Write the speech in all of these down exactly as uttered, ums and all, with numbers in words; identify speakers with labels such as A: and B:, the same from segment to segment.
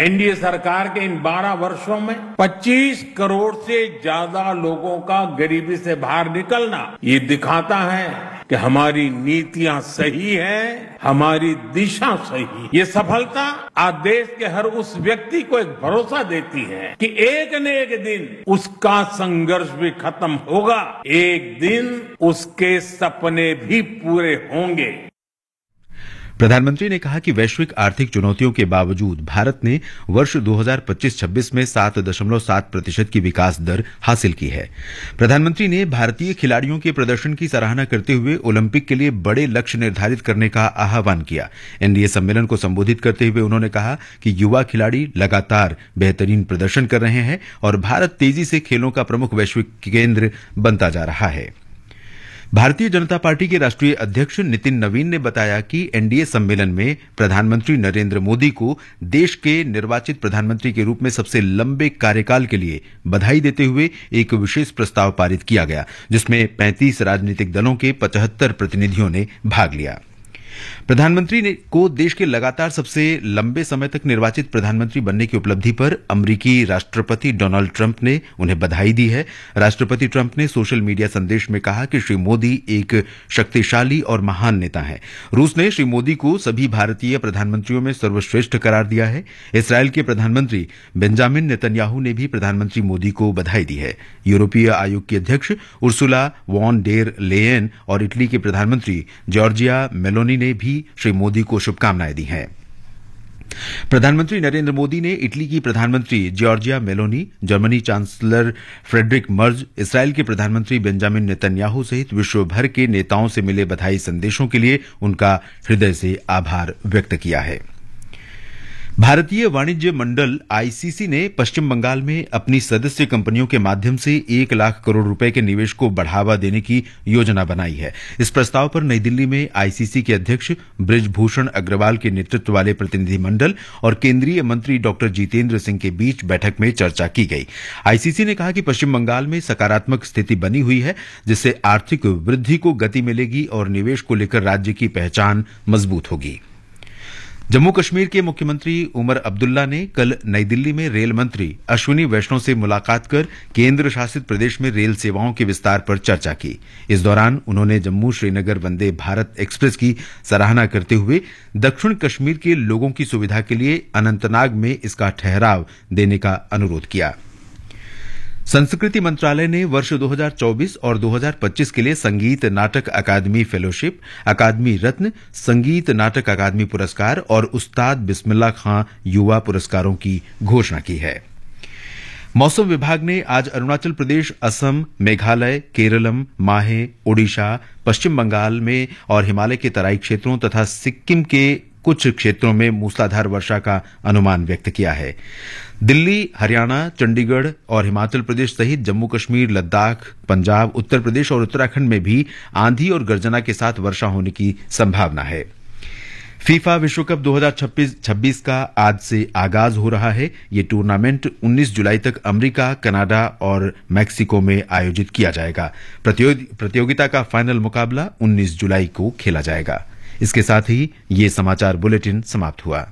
A: NDA सरकार के इन बारह वर्षों में पच्चीस करोड़ से ज्यादा लोगों का गरीबी से बाहर निकलना ये दिखाता है कि हमारी नीतियां सही हैं, हमारी दिशा सही है। ये सफलता आज देश के हर उस व्यक्ति को एक भरोसा देती है कि एक न एक दिन उसका संघर्ष भी खत्म होगा, एक दिन उसके सपने भी पूरे होंगे।
B: प्रधानमंत्री ने कहा कि वैश्विक आर्थिक चुनौतियों के बावजूद भारत ने वर्ष दो हज़ार पच्चीस छब्बीस में सात दशमलव सात प्रतिशत की विकास दर हासिल की है। प्रधानमंत्री ने भारतीय खिलाड़ियों के प्रदर्शन की सराहना करते हुए ओलंपिक के लिए बड़े लक्ष्य निर्धारित करने का आह्वान किया। एनडीए सम्मेलन को संबोधित करते हुए उन्होंने कहा कि युवा खिलाड़ी लगातार बेहतरीन प्रदर्शन कर रहे हैं और भारत तेजी से खेलों का प्रमुख वैश्विक केंद्र बनता जा रहा है। भारतीय जनता पार्टी के राष्ट्रीय अध्यक्ष नितिन नवीन ने बताया कि एनडीए सम्मेलन में प्रधानमंत्री नरेंद्र मोदी को देश के निर्वाचित प्रधानमंत्री के रूप में सबसे लंबे कार्यकाल के लिए बधाई देते हुए एक विशेष प्रस्ताव पारित किया गया, जिसमें पैंतीस राजनीतिक दलों के पचहत्तर प्रतिनिधियों ने भाग लिया। प्रधानमंत्री ने को देश के लगातार सबसे लंबे समय तक निर्वाचित प्रधानमंत्री बनने की उपलब्धि पर अमेरिकी राष्ट्रपति डोनाल्ड ट्रंप ने उन्हें बधाई दी है। राष्ट्रपति ट्रंप ने सोशल मीडिया संदेश में कहा कि श्री मोदी एक शक्तिशाली और महान नेता हैं। रूस ने श्री मोदी को सभी भारतीय प्रधानमंत्रियों में सर्वश्रेष्ठ करार दिया है। इसराइल के प्रधानमंत्री बेंजामिन नेतन्याहू ने भी प्रधानमंत्री मोदी को बधाई दी है। यूरोपीय आयोग की अध्यक्ष उर्सुला वॉन डेर लेयन और इटली के प्रधानमंत्री जॉर्जिया मेलोनी ने भी श्री मोदी को शुभकामनाएं दी हैं। प्रधानमंत्री नरेंद्र मोदी ने इटली की प्रधानमंत्री Giorgia Meloni, Germany chancellor Friedrich Merz, Israel के प्रधानमंत्री बेंजामिन नेतन्याहू सहित विश्व भर के नेताओं से मिले बधाई संदेशों के लिए उनका हृदय से आभार व्यक्त किया है। भारतीय वाणिज्य मंडल आईसीसी ने पश्चिम बंगाल में अपनी सदस्य कंपनियों के माध्यम से एक लाख करोड़ रुपए के निवेश को बढ़ावा देने की योजना बनाई है। इस प्रस्ताव पर नई दिल्ली में आईसीसी के अध्यक्ष बृजभूषण अग्रवाल के नेतृत्व वाले प्रतिनिधिमंडल और केंद्रीय मंत्री डॉक्टर जितेंद्र सिंह के बीच बैठक में चर्चा की गई। आईसीसी ने कहा कि पश्चिम बंगाल में सकारात्मक स्थिति बनी हुई है, जिससे आर्थिक वृद्धि को गति मिलेगी और निवेश को लेकर राज्य की पहचान मजबूत होगी। जम्मू कश्मीर के मुख्यमंत्री उमर अब्दुल्ला ने कल नई दिल्ली में रेल मंत्री अश्विनी वैष्णव से मुलाकात कर केंद्र शासित प्रदेश में रेल सेवाओं के विस्तार पर चर्चा की। इस दौरान उन्होंने जम्मू श्रीनगर वंदे भारत एक्सप्रेस की सराहना करते हुए दक्षिण कश्मीर के लोगों की सुविधा के लिए अनंतनाग में इसका ठहराव देने का अनुरोध किया। संस्कृति मंत्रालय ने वर्ष दो हज़ार चौबीस और दो हज़ार पच्चीस के लिए संगीत नाटक अकादमी फेलोशिप, अकादमी रत्न, संगीत नाटक अकादमी पुरस्कार और उस्ताद बिस्मिल्लाह खां युवा पुरस्कारों की घोषणा की है। मौसम विभाग ने आज अरुणाचल प्रदेश, असम, मेघालय, केरलम, माहे, ओडिशा, पश्चिम बंगाल में और हिमालय के तराई क्षेत्रों तथा सिक्किम के कुछ क्षेत्रों में मूसलाधार वर्षा का अनुमान व्यक्त किया है। दिल्ली, हरियाणा, चंडीगढ़ और हिमाचल प्रदेश सहित जम्मू कश्मीर, लद्दाख, पंजाब, उत्तर प्रदेश और उत्तराखंड में भी आंधी और गर्जना के साथ वर्षा होने की संभावना है। फीफा विश्व कप दो हज़ार छब्बीस का आज से आगाज हो रहा है। ये टूर्नामेंट उन्नीस जुलाई तक अमेरिका, कनाडा और मैक्सिको में आयोजित किया जाएगा। प्रतियोगिता का फाइनल मुकाबला उन्नीस जुलाई को खेला जाएगा। इसके साथ ही ये समाचार बुलेटिन समाप्त हुआ।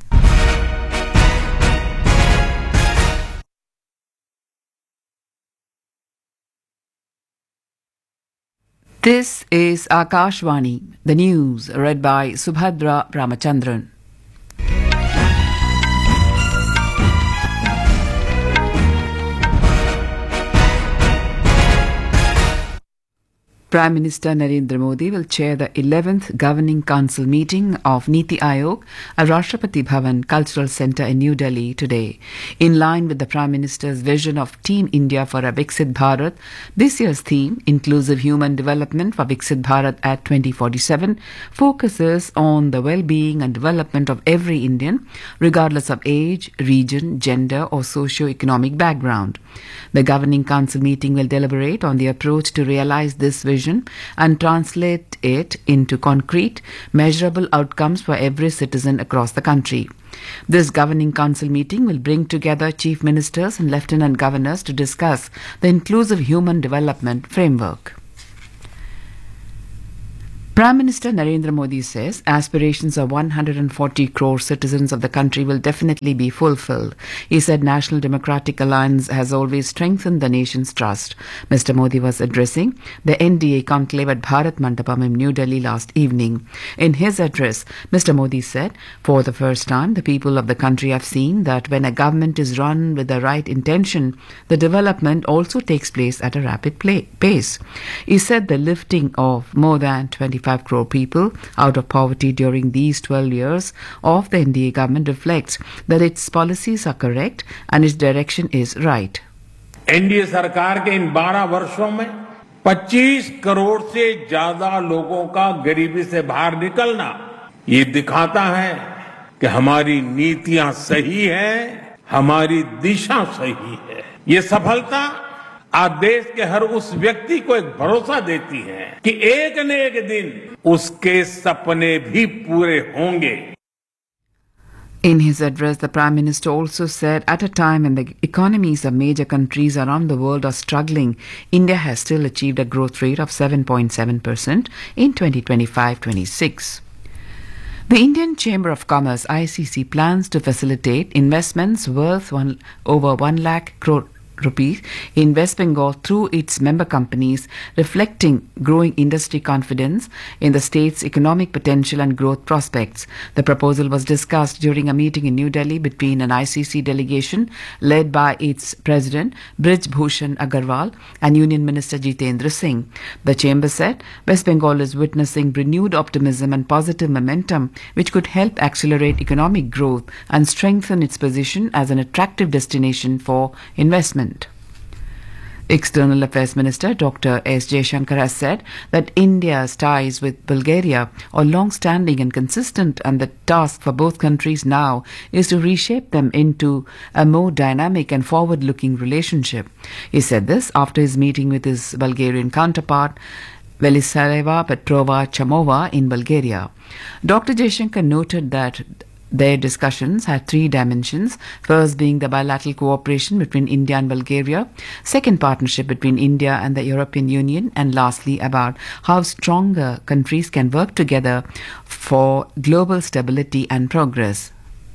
C: This is Akashvani, the news read by Subhadra Ramachandran. Prime Minister Narendra Modi will chair the eleventh Governing Council meeting of Niti Aayog at Rashtrapati Bhavan Cultural Centre in New Delhi today. In line with the Prime Minister's vision of Team India for a Viksit Bharat, this year's theme, Inclusive Human Development for Viksit Bharat at twenty forty-seven, focuses on the well-being and development of every Indian, regardless of age, region, gender or socio-economic background. The Governing Council meeting will deliberate on the approach to realize this vision and translate it into concrete, measurable outcomes for every citizen across the country. This Governing Council meeting will bring together Chief Ministers and Lieutenant Governors to discuss the Inclusive Human Development Framework. Prime Minister Narendra Modi says aspirations of one hundred forty crore citizens of the country will definitely be fulfilled. He said National Democratic Alliance has always strengthened the nation's trust. Mister Modi was addressing the N D A conclave at Bharat Mandapam in New Delhi last evening. In his address, Mister Modi said, for the first time, the people of the country have seen that when a government is run with the right intention, the development also takes place at a rapid play- pace. He said the lifting of more than twenty-five crore people out of poverty during these twelve years of the N D A government reflects that its policies are correct and its direction is right.
A: N D A सरकार के इन बारह वर्षों में पच्चीस करोड़ से ज्यादा लोगों का गरीबी से बाहर निकलना ये दिखाता है कि हमारी नीतियां सही हैं, हमारी दिशा सही है। ये सफलता आज देश के हर उस व्यक्ति को एक भरोसा देती है कि एक न एक दिन उसके सपने भी पूरे होंगे।
C: In his address, the Prime Minister also said, at a time when the economies of major countries around the world are struggling, India has still achieved a growth rate of seven point seven percent in twenty twenty-five twenty-six. The Indian Chamber of Commerce, I C C, plans to facilitate investments worth one, over one lakh crore rupees in West Bengal through its member companies, reflecting growing industry confidence in the state's economic potential and growth prospects. The proposal was discussed during a meeting in New Delhi between an I C C delegation led by its president Brij Bhushan Agarwal and Union Minister Jitendra Singh. The chamber said West Bengal is witnessing renewed optimism and positive momentum which could help accelerate economic growth and strengthen its position as an attractive destination for investment. External Affairs Minister Doctor S. Jaishankar has said that India's ties with Bulgaria are long-standing and consistent, and the task for both countries now is to reshape them into a more dynamic and forward-looking relationship. He said this after his meeting with his Bulgarian counterpart Velisareva Petrova Chamova in Bulgaria. Doctor Jaishankar noted that their discussions had three dimensions, first being the bilateral cooperation between India and Bulgaria, second partnership between India and the European Union, and lastly about how stronger countries can work together for global stability and progress.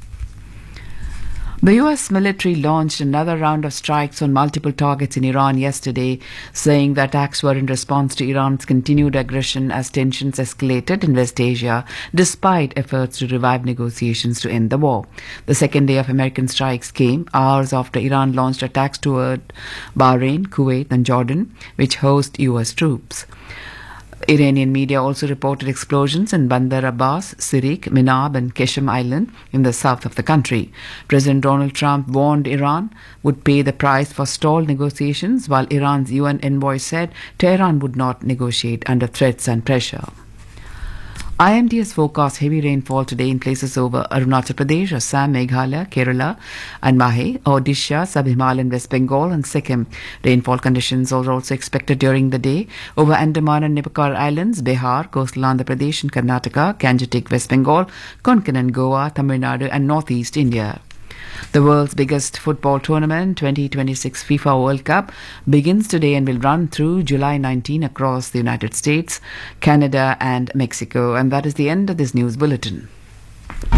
C: The U S military launched another round of strikes on multiple targets in Iran yesterday, saying the attacks were in response to Iran's continued aggression as tensions escalated in West Asia, despite efforts to revive negotiations to end the war. The second day of American strikes came hours after Iran launched attacks toward Bahrain, Kuwait and Jordan, which host U S troops. Iranian media also reported explosions in Bandar Abbas, Sirik, Minab and Keshem Island in the south of the country. President Donald Trump warned Iran would pay the price for stalled negotiations, while Iran's U N envoy said Tehran would not negotiate under threats and pressure. I M D has forecast heavy rainfall today in places over Arunachal Pradesh, Assam, Meghalaya, Kerala and Mahe, Odisha, Sub-Himalayan, West Bengal and Sikkim. Rainfall conditions are also expected during the day over Andaman and Nicobar Islands, Bihar, coastal Andhra Pradesh and Karnataka, Gangetic, West Bengal, Konkan and Goa, Tamil Nadu and northeast India. The world's biggest football tournament, twenty twenty-six FIFA World Cup, begins today and will run through July nineteenth across the United States, Canada and Mexico. And that is the end of this news bulletin.